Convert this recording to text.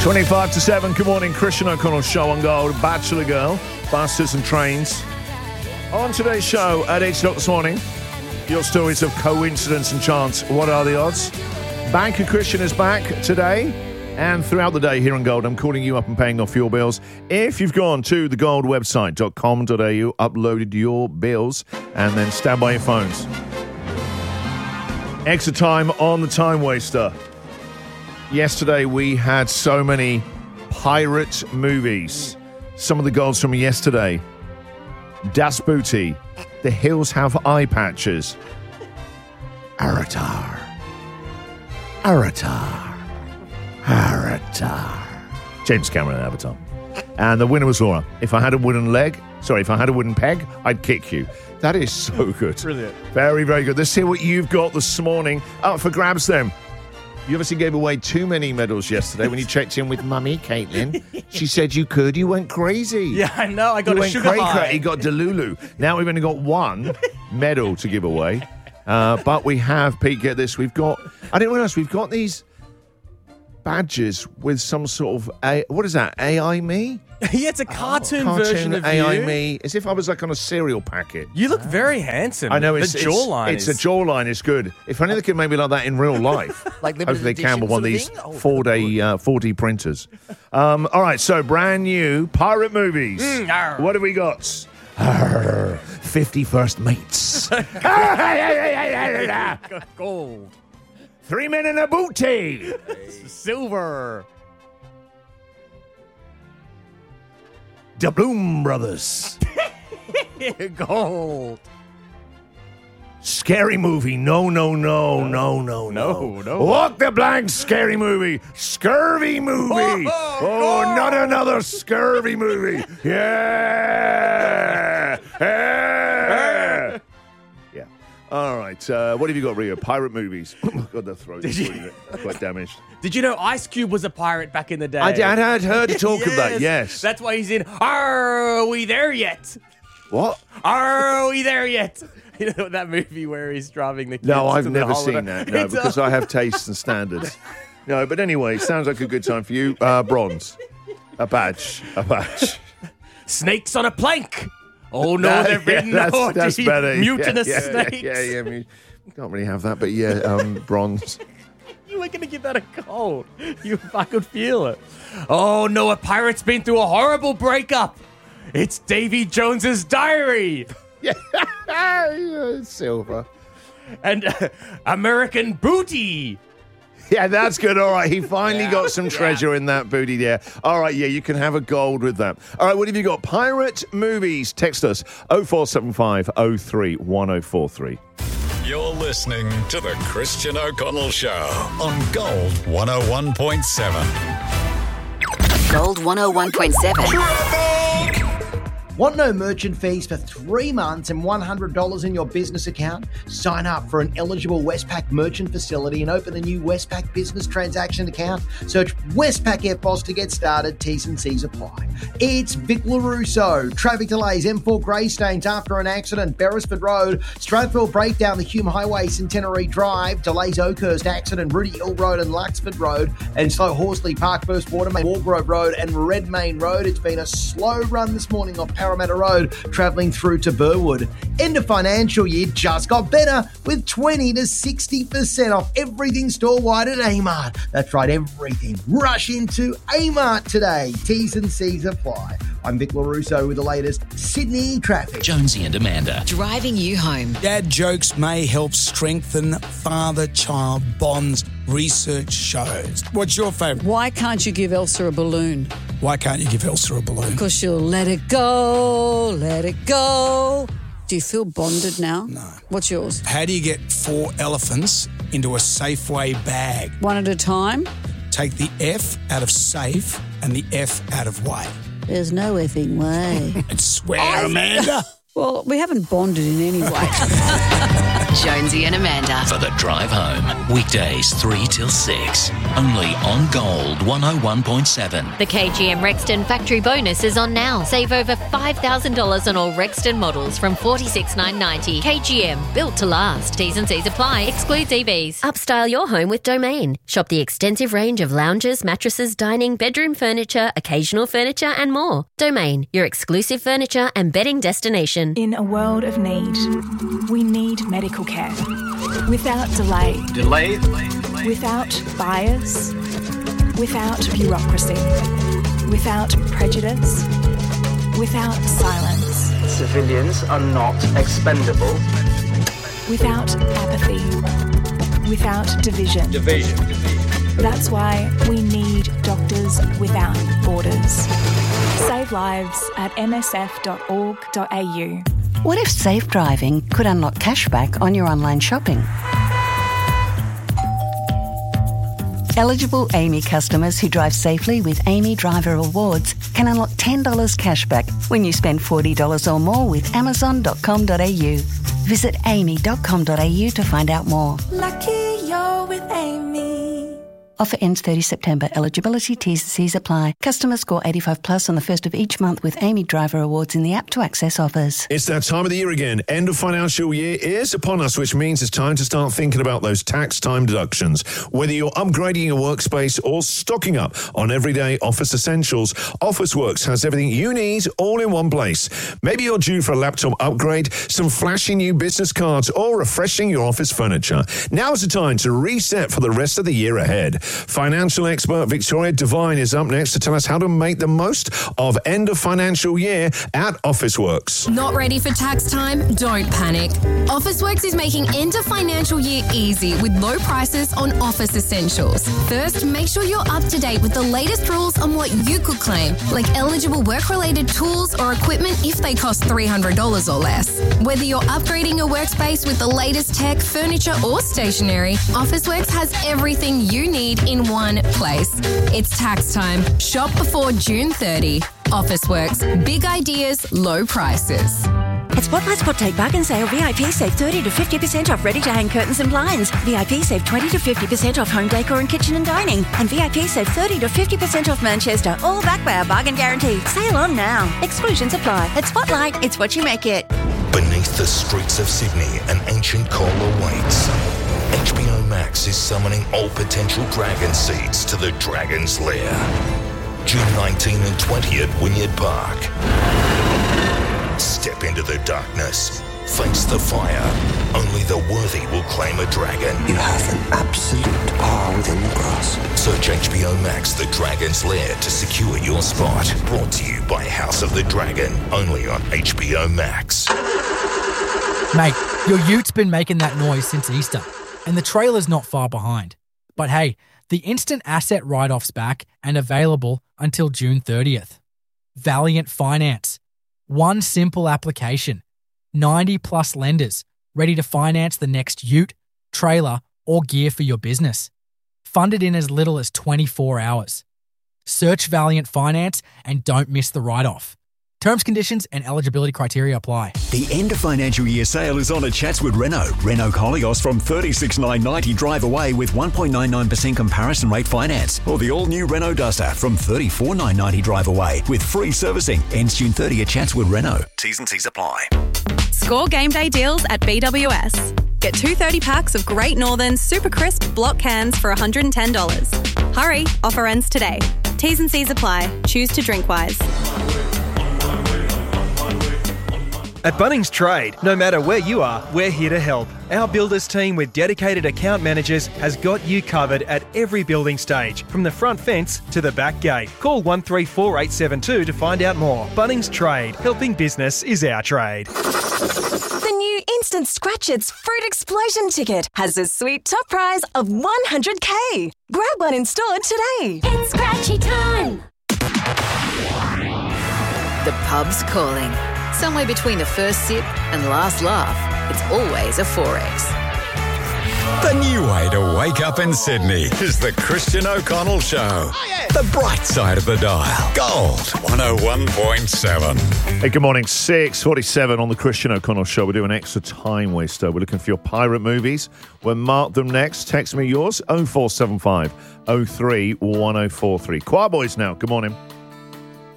25 to 7. Good morning. Christian O'Connell show on Gold. Bachelor Girl, Buses and Trains. On today's show at 8 o'clock this morning, your stories of coincidence and chance. What are the odds? Banker Christian is back today and throughout the day here on Gold. I'm calling you up and paying off your bills. If you've gone to the Gold website.com.au, uploaded your bills, and then stand by your phones. Extra time on the Time Waster. Yesterday, we had so many pirate movies. Some of the goals from yesterday. Das Booty. The Hills Have Eye Patches. Aratar. James Cameron and Avatar. And the winner was Laura. If I had a wooden peg, I'd kick you. That is so good. Brilliant. Very, very good. Let's see what you've got this morning. Up for grabs then. You obviously gave away too many medals yesterday when you checked in with Mummy, Caitlin. She said you could. You went crazy. Yeah, I know. I got a sugar high. You got Delulu. Now we've only got one medal to give away. But we have, Pete, get this. I didn't realize we've got these badges with some sort of, what is that, AI me? Yeah, it's a cartoon version of AI you. me, as if I was like on a cereal packet. You look very handsome. I know, the jawline. It's a jawline, it's good. If only they could make me like that in real life. Like hopefully they can with one of these 4D printers. All right, so brand new pirate movies. What have we got? 51st Mates. Gold. 3 Men in a Booty. Silver. The Bloom Brothers. Gold. Scary movie. No. Walk the blank. Scary movie. Scurvy movie. Oh, not another scurvy movie. Yeah. Yeah. All right. What have you got, Rio? Pirate movies. Oh, God, the throat is quite damaged. Did you know Ice Cube was a pirate back in the day? I had heard talk of that, yes. That's why he's in Are We There Yet? What? Are We There Yet? You know that movie where he's driving the kids? No, I've to the never holiday? seen that. No, because I have tastes and standards. No, but anyway, sounds like a good time for you. Bronze. A badge. Snakes on a plank. Oh, no, they've been that's better. Mutinous snakes. Yeah. I mean, can't really have that, but bronze. You were going to give that a gold. I could feel it. Oh, no, a pirate's been through a horrible breakup. It's Davy Jones's Diary. Yeah, silver. And American Booty. Yeah, that's good. All right, he finally got some treasure in that booty there. All right, yeah, you can have a gold with that. All right, what have you got? Pirate movies. Text us 0475 03 1043. You're listening to the Christian O'Connell Show on Gold 101.7. Gold 101.7. Want no merchant fees for 3 months and $100 in your business account? Sign up for an eligible Westpac merchant facility and open a new Westpac business transaction account. Search Westpac EFTPOS to get started. T's and C's apply. It's Vic LaRusso. Traffic delays, M4 Greystanes after an accident, Beresford Road, Strathfield breakdown, the Hume Highway, Centenary Drive, delays Oakhurst accident, Rudy Hill Road and Luxford Road, and slow Horsley Park, First Watermain, Wargrove Road and Redmayne Road. It's been a slow run this morning off Parramatta Road, travelling through to Burwood. End of financial year just got better with 20 to 60% off everything store-wide at Amart. That's right, everything. Rush into Amart today. T's and C's apply. I'm Vic LaRusso with the latest Sydney traffic. Jonesy and Amanda. Driving you home. Dad jokes may help strengthen father-child bonds, research shows. What's your favourite? Why can't you give Elsa a balloon? Why can't you give Elsa a balloon? Because she'll let it go, let it go. Do you feel bonded now? No. What's yours? How do you get 4 elephants into a Safeway bag? One at a time? Take the F out of safe and the F out of way. There's no effing way. And swear, Amanda. Well, we haven't bonded in any way. Jonesy and Amanda. For the drive home, weekdays 3 till 6. Only on Gold 101.7. The KGM Rexton factory bonus is on now. Save over $5,000 on all Rexton models from $46,990. KGM, built to last. T's and C's apply. Excludes EVs. Upstyle your home with Domain. Shop the extensive range of lounges, mattresses, dining, bedroom furniture, occasional furniture and more. Domain, your exclusive furniture and bedding destination. In a world of need, we need medical care. Without delay. Without bias. Without bureaucracy. Without prejudice. Without silence. Civilians are not expendable. Without apathy. Without division. That's why we need Doctors Without Borders. Save lives at msf.org.au. What if safe driving could unlock cashback on your online shopping? Eligible AAMI customers who drive safely with AAMI Driver Awards can unlock $10 cashback when you spend $40 or more with amazon.com.au. Visit aami.com.au to find out more. Lucky you're with AAMI. Offer ends 30 September. Eligibility T's and C's apply. Customers score 85 plus on the first of each month with AAMI Driver Awards in the app to access offers. It's that time of the year again. End of financial year is upon us, which means it's time to start thinking about those tax time deductions. Whether you're upgrading your workspace or stocking up on everyday office essentials, Officeworks has everything you need all in one place. Maybe you're due for a laptop upgrade, some flashy new business cards, or refreshing your office furniture. Now's the time to reset for the rest of the year ahead. Financial expert Victoria Devine is up next to tell us how to make the most of end of financial year at Officeworks. Not ready for tax time? Don't panic. Officeworks is making end of financial year easy with low prices on office essentials. First, make sure you're up to date with the latest rules on what you could claim, like eligible work-related tools or equipment if they cost $300 or less. Whether you're upgrading your workspace with the latest tech, furniture or stationery, Officeworks has everything you need in one place. It's tax time. Shop before June 30. Officeworks. Big ideas, low prices. At Spotlight Spot Take Bargain Sale, VIP save 30 to 50% off ready-to-hang curtains and blinds. VIP save 20 to 50% off home decor and kitchen and dining. And VIP save 30 to 50% off Manchester, all backed by our bargain guarantee. Sale on now. Exclusions apply. At Spotlight, it's what you make it. Beneath the streets of Sydney, an ancient call awaits. HBO Max is summoning all potential dragon seeds to the Dragon's Lair. June 19 and 20 at Wynyard Park. Step into the darkness. Face the fire. Only the worthy will claim a dragon. You have an absolute power within the grasp. Search HBO Max The Dragon's Lair to secure your spot. Brought to you by House of the Dragon. Only on HBO Max. Mate, your ute's been making that noise since Easter. And the trailer's not far behind. But hey, the instant asset write-off's back and available until June 30th. Valiant Finance. One simple application. 90 plus lenders ready to finance the next ute, trailer, or gear for your business. Funded in as little as 24 hours. Search Valiant Finance and don't miss the write-off. Terms, conditions, and eligibility criteria apply. The end of financial year sale is on at Chatswood Renault. Renault Koleos from $36,990 drive away with 1.99% comparison rate finance. Or the all-new Renault Duster from $34,990 drive away with free servicing. Ends June 30 at Chatswood Renault. T's and C's apply. Score game day deals at BWS. Get 2 30-packs of Great Northern Super Crisp block cans for $110. Hurry, offer ends today. T's and C's apply. Choose to drink wise. At Bunnings Trade, no matter where you are, we're here to help. Our builders team with dedicated account managers has got you covered at every building stage, from the front fence to the back gate. Call 134872 to find out more. Bunnings Trade, helping business is our trade. The new Instant Scratchits Fruit Explosion ticket has a sweet top prize of $100K. Grab one in store today. It's scratchy time. The pub's calling. Somewhere between the first sip and last laugh, it's always a 4X. The new way to wake up in Sydney is the Christian O'Connell Show. The bright side of the dial. Gold 101.7. Hey, good morning. 6:47 on the Christian O'Connell Show. We're doing extra time waster. We're looking for your pirate movies. We'll mark them next. Text me yours, 0475 03 1043. Choir Boys now. Good morning.